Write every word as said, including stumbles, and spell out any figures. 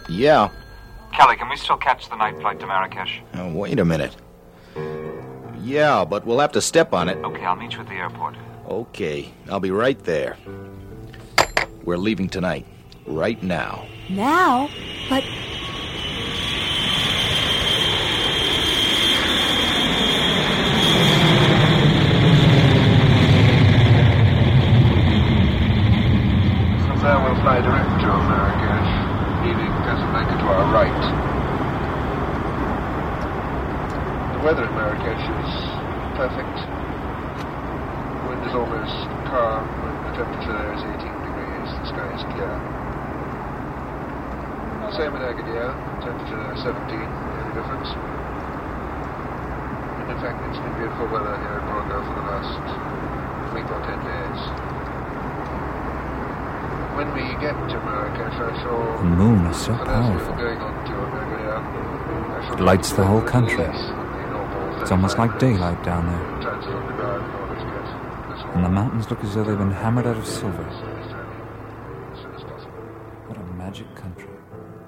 Yeah. Kelly, can we still catch the night flight to Marrakesh? Uh, wait a minute. Yeah, but we'll have to step on it. Okay, I'll meet you at the airport. Okay, I'll be right there. We're leaving tonight. Right now. Now? But... From there we'll fly direct to Marrakesh, leaving Casablanca to our right. The weather in Marrakesh is perfect. The wind is almost calm, and the temperature there is eighteen degrees. The sky is clear. Same in Agadir, temperature there is seventeen, the only difference. And in fact, it's been beautiful weather here in Morocco for the last week or ten days. When we get to Marrakesh, I shall... The moon is so powerful. Going on to Agadir, it lights the whole country. It's almost like daylight down there. And the mountains look as though they've been hammered out of silver. What a magic country.